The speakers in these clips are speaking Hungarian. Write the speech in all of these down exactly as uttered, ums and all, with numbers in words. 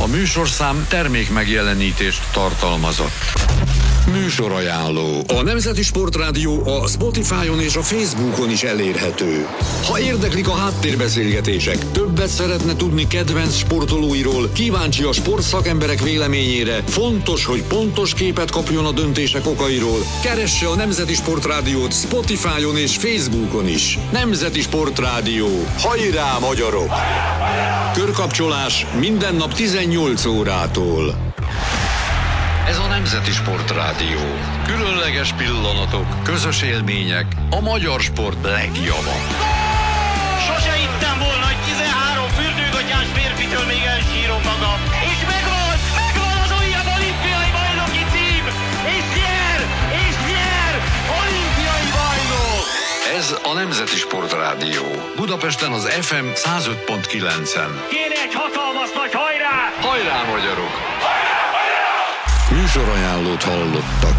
A műsorszám termék megjelenítést tartalmazott. Műsorajánló. A Nemzeti Sportrádió a Spotify-on és a Facebookon is elérhető. Ha érdeklik a háttérbeszélgetések, többet szeretne tudni kedvenc sportolóiról, kíváncsi a sportszakemberek véleményére, fontos, hogy pontos képet kapjon a döntések okairól, keresse a Nemzeti Sportrádiót Spotify-on és Facebookon is. Nemzeti Sportrádió. Hajrá, magyarok! Körkapcsolás minden nap tizennyolc órától. Ez a Nemzeti Sportrádió. Különleges pillanatok, közös élmények, a magyar sport legjava. Sose hittem volna, hogy tizenhárom fürdőgatyás férfitől még elsírom magam. És megvan, megvan az újabb olimpiai bajnoki cím! És nyer, és nyer, olimpiai bajnok! Ez a Nemzeti Sportrádió. Budapesten az ef em száz öt pont kilencen. Kéne egy hatalmas nagy hajrá! Hajrá, magyarok! Műsorajánlót hallottak.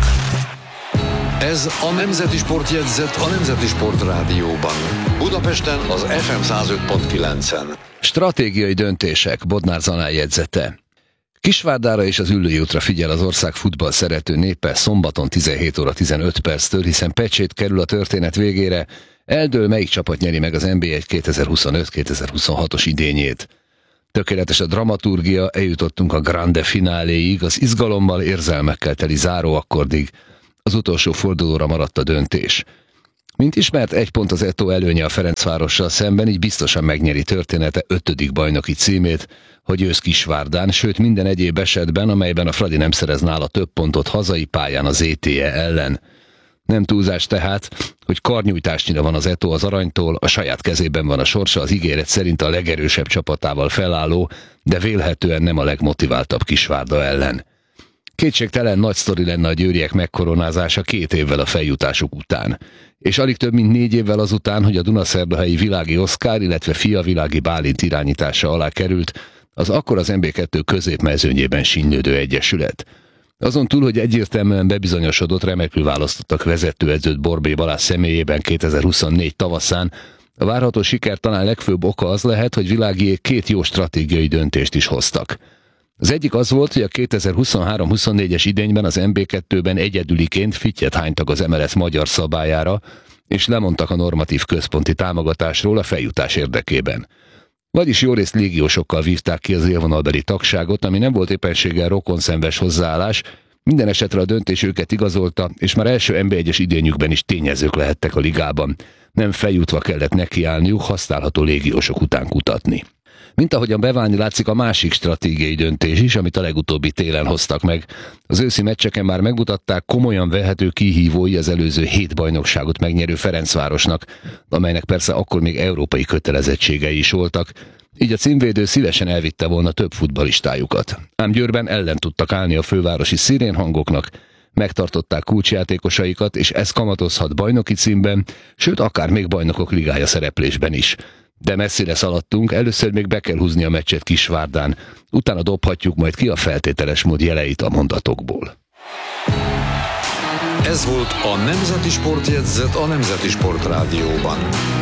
Ez a Nemzeti Sportjegyzet a Nemzeti Sportrádióban. Budapesten az ef em száz öt pont kilencen. Stratégiai döntések, Bodnár Zanál jegyzete. Kisvárdára és az Üllői útra figyel az ország futball szerető népe szombaton tizenhét óra tizenöt perctől, hiszen pecsét kerül a történet végére, eldől melyik csapat nyeri meg az en bé egy kétezer-huszonöt kétezer-huszonhatos idényét. Tökéletes a dramaturgia, eljutottunk a grande fináléig, az izgalommal, érzelmekkel teli záróakkordig. Az utolsó fordulóra maradt a döntés. Mint ismert, egy pont az Eto előnye a Ferencvárossal szemben, így biztosan megnyeri története ötödik bajnoki címét, hogy ősz Kisvárdán, sőt minden egyéb esetben, amelyben a Fradi nem szerez nála több pontot hazai pályán az é té e ellen. Nem túlzás tehát, hogy karnyújtásnyira van az Eto az aranytól, a saját kezében van a sorsa, az ígéret szerint a legerősebb csapatával felálló, de vélhetően nem a legmotiváltabb Kisvárda ellen. Kétségtelen nagy sztori lenne a győriek megkoronázása két évvel a feljutásuk után. És alig több mint négy évvel azután, hogy a Dunaszerdahelyi Világi Oszkár, illetve Fia Világi Bálint irányítása alá került, az akkor az en bé kettő középmezőnyében sínylődő egyesület. Azon túl, hogy egyértelműen bebizonyosodott, remekül választottak vezetőedzőt Borbély Balázs személyében kétezer-huszonnégy tavaszán, a várható siker talán legfőbb oka az lehet, hogy Világiék két jó stratégiai döntést is hoztak. Az egyik az volt, hogy a kétezer-huszonhárom-huszonnégyes idényben az en bé kettőben egyedüliként fittyet hánytak az em el es magyar szabályára, és lemondtak a normatív központi támogatásról a feljutás érdekében. Vagyis jó részt légiósokkal vívták ki az élvonalbeli tagságot, ami nem volt éppenséggel rokonszenves hozzáállás, minden esetre a döntés őket igazolta, és már első en bé egyes idényükben is tényezők lehettek a ligában. Nem feljutva kellett nekiállniuk használható légiósok után kutatni. Mint ahogyan beválni látszik a másik stratégiai döntés is, amit a legutóbbi télen hoztak meg. Az őszi meccseken már megmutatták, komolyan vehető kihívói az előző hét bajnokságot megnyerő Ferencvárosnak, amelynek persze akkor még európai kötelezettségei is voltak, így a címvédő szívesen elvitte volna több futballistájukat. Ám Győrben ellen tudtak állni a fővárosi szirénhangoknak, megtartották kulcsjátékosaikat, és ez kamatozhat bajnoki címben, sőt akár még bajnokok ligája szereplésben is. De messzire szaladtunk, először még be kell húzni a meccset Kisvárdán, utána dobhatjuk majd ki a feltételes mód jeleit a mondatokból. Ez volt a Nemzeti Sportjegyzet a Nemzeti Sportrádióban.